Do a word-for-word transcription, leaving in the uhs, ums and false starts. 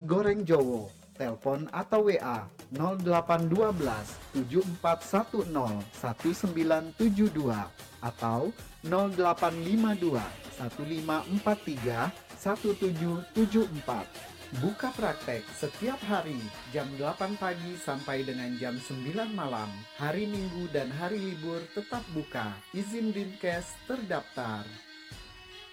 goreng Jowo. Telepon atau W A nol delapan satu dua tujuh empat satu nol satu sembilan tujuh dua atau nol delapan lima dua satu lima empat tiga satu tujuh tujuh empat. Buka praktek setiap hari jam delapan pagi sampai dengan jam sembilan malam. Hari Minggu dan hari libur tetap buka. Izin Dinkes terdaftar.